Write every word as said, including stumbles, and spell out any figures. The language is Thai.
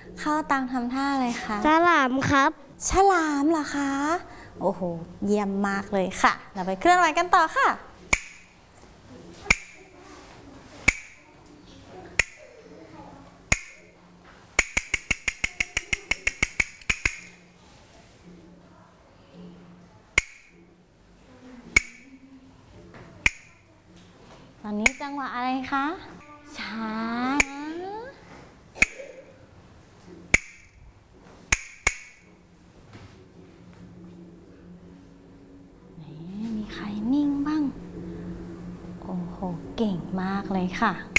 ข้าวตังทำท่าอะไรคะฉลามครับฉลามเหรอคะโอ้โหเยี่ยมมากเลยค่ะเราไปเคลื่อนไหวกันต่อค่ะตอนนี้จังหวะอะไรคะช้ามีใครนิ่งบ้างโอ้โหเก่งมากเลยค่ะ